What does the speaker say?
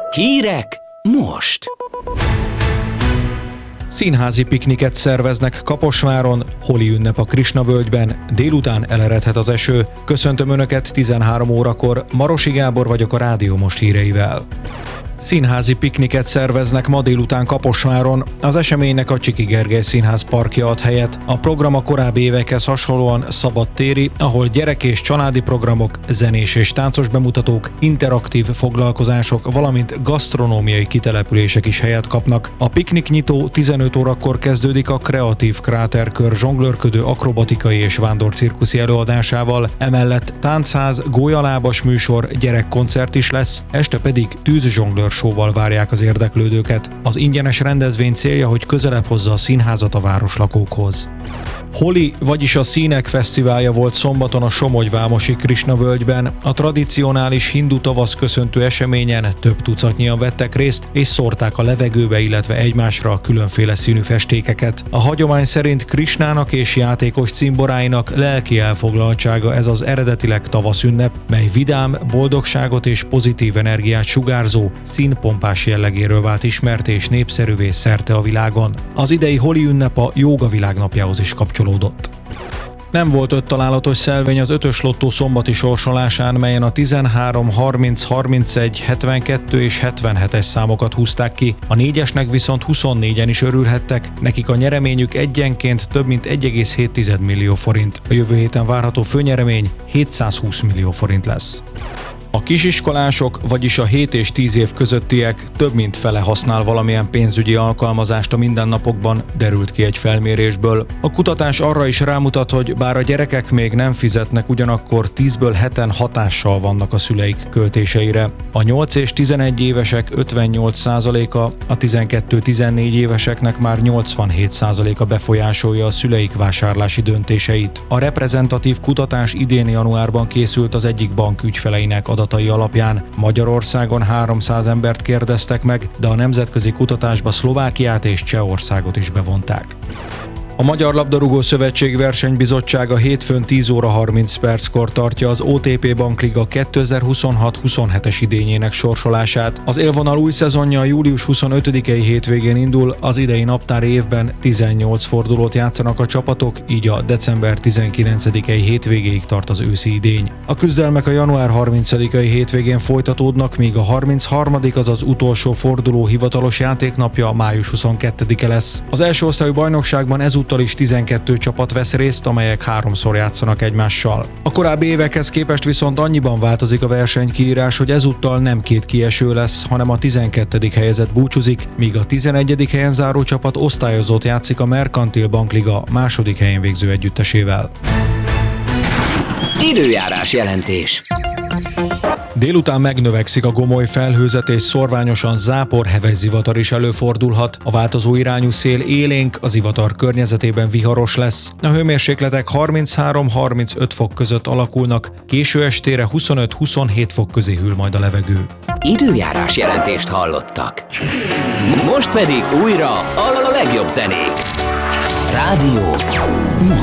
Hírek most! Színházi pikniket szerveznek Kaposváron, holi ünnep a Krisnavölgyben, délután eleredhet az eső. Köszöntöm Önöket 13 órakor, Marosi Gábor vagyok a Rádió Most híreivel. Színházi pikniket szerveznek ma délután Kaposváron. Az eseménynek a Csiki Gergely Színház parkja ad helyet. A program a korábbi évekhez hasonlóan szabadtéri, ahol gyerek- és családi programok, zenés és táncos bemutatók, interaktív foglalkozások, valamint gasztronómiai kitelepülések is helyet kapnak. A pikniknyitó 15 órakor kezdődik a Kreatív Kráterkör zsonglőrködő akrobatikai és vándorcirkuszi előadásával, emellett táncház, gólyalábas műsor, gyerekkoncert is lesz, este pedig tűzzsonglőr show-val várják az érdeklődőket. Az ingyenes rendezvény célja, hogy közelebb hozza a színházat a városlakókhoz. Holi, vagyis a Színek Fesztiválja volt szombaton a Somogyvámosi Krisnavölgyben. A tradicionális hindu tavaszköszöntő eseményen több tucatnyian vettek részt, és szórták a levegőbe, illetve egymásra a különféle színű festékeket. A hagyomány szerint Krisnának és játékos cimboráinak lelki elfoglaltsága ez az eredetileg tavaszünnep, mely vidám, boldogságot és pozitív energiát sugárzó, színpompás jellegéről vált ismert és népszerűvé szerte a világon. Az idei holi ünnep a jóga világnapjához is kapcsolódott. Nem volt 5 találatos szelvény az 5-ös lottó szombati sorsolásán, melyen a 13, 30, 31, 72 és 77-es számokat húzták ki, a 4-esnek viszont 24-en is örülhettek, nekik a nyereményük egyenként több mint 1,7 millió forint. A jövő héten várható főnyeremény 720 millió forint lesz. A kisiskolások, vagyis a 7 és 10 év közöttiek több mint fele használ valamilyen pénzügyi alkalmazást a mindennapokban, derült ki egy felmérésből. A kutatás arra is rámutat, hogy bár a gyerekek még nem fizetnek, ugyanakkor 10-ből 7-en hatással vannak a szüleik költéseire. A 8 és 11 évesek 58%-a, a 12-14 éveseknek már 87%-a befolyásolja a szüleik vásárlási döntéseit. A reprezentatív kutatás idén januárban készült az egyik bank ügyfeleinek adatai alapján. Magyarországon 300 embert kérdeztek meg, de a nemzetközi kutatásba Szlovákiát és Csehországot is bevonták. A Magyar Labdarúgó Szövetség versenybizottsága hétfőn 10 óra 30 perckor tartja az OTP Bankliga 2026-27-es idényének sorsolását. Az élvonal új szezonja július 25-i hétvégén indul, az idei naptári évben 18 fordulót játszanak a csapatok, így a december 19-i hétvégéig tart az őszi idény. A küzdelmek a január 30-i hétvégén folytatódnak, míg a 33., azaz utolsó forduló hivatalos játéknapja május 22-e lesz. Az első osztályú bajnokságban ezúttal is 12 csapat vesz részt, amelyek 3-szor játszanak egymással. A korábbi évekhez képest viszont annyiban változik a versenykiírás, hogy ezúttal nem 2 kieső lesz, hanem a 12. helyezett búcsúzik, míg a 11. helyen záró csapat osztályozót játszik a Merkantil Bankliga második helyen végző együttesével. Időjárás jelentés. Délután megnövekszik a gomoly felhőzet és szorványosan zápor, heves zivatar is előfordulhat. A változó irányú szél élénk, a zivatar környezetében viharos lesz. A hőmérsékletek 33-35 fok között alakulnak, késő estére 25-27 fok közé hűl majd a levegő. Időjárás jelentést hallottak. Most pedig újra a legjobb zenék. Rádió